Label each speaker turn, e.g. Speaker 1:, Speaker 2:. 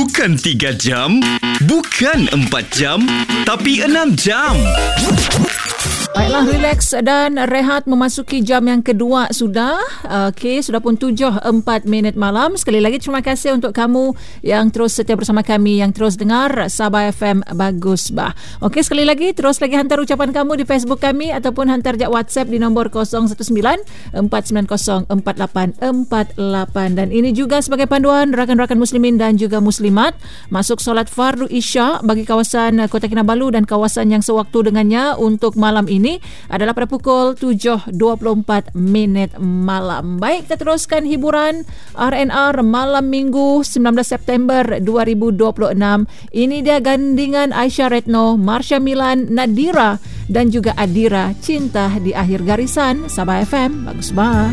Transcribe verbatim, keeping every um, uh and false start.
Speaker 1: Bukan tiga jam, bukan empat jam, tapi enam jam.
Speaker 2: Baiklah, relax dan rehat memasuki jam yang kedua sudah. Okey, sudah pun tujuh empat minit malam. Sekali lagi terima kasih untuk kamu yang terus setia bersama kami, yang terus dengar Sabah F M Bagus Bah. Okey, sekali lagi terus lagi hantar ucapan kamu di Facebook kami ataupun hantar je WhatsApp di nombor kosong satu sembilan empat sembilan kosong empat lapan empat lapan. Dan ini juga sebagai panduan rakan-rakan muslimin dan juga muslimat masuk solat fardu Isya bagi kawasan Kota Kinabalu dan kawasan yang sewaktu dengannya untuk malam ini adalah pada pukul tujuh dua puluh empat minit malam. Baik, kita teruskan hiburan R and R malam Minggu sembilan belas September dua ribu dua puluh enam. Ini dia gandingan Aisyah Retno, Marsha Milan, Nadira dan juga Adira, Cinta di Akhir Garisan. Sabah F M Bagus Bah.